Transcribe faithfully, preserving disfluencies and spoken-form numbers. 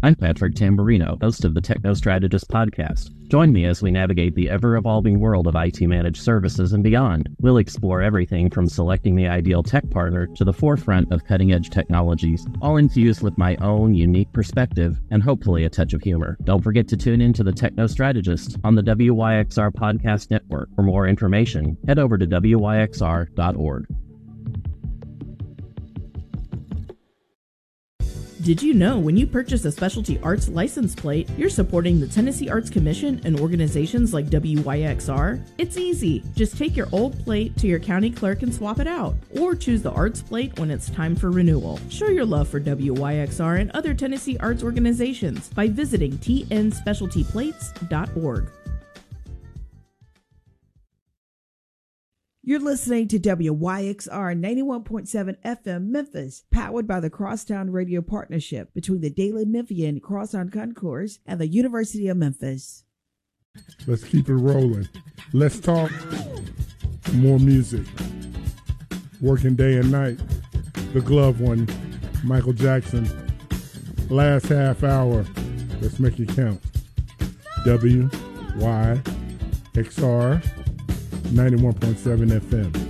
I'm Patrick Tamburino, host of the Technostrategist podcast. Join me as we navigate the ever-evolving world of I T managed services and beyond. We'll explore everything from selecting the ideal tech partner to the forefront of cutting-edge technologies, all infused with my own unique perspective and hopefully a touch of humor. Don't forget to tune in to the Technostrategist on the W Y X R Podcast Network. For more information, head over to W Y X R dot org. Did you know when you purchase a specialty arts license plate, you're supporting the Tennessee Arts Commission and organizations like W Y X R? It's easy. Just take your old plate to your county clerk and swap it out, or choose the arts plate when it's time for renewal. Show your love for W Y X R and other Tennessee arts organizations by visiting T N specialty plates dot org. You're listening to W Y X R ninety-one point seven F M Memphis, powered by the Crosstown Radio Partnership between the Daily Memphian Crosstown Concourse and the University of Memphis. Let's keep it rolling. Let's talk more music. Working day and night. The Glove One, Michael Jackson. Last half hour. Let's make it count. W Y X R ninety-one point seven F M.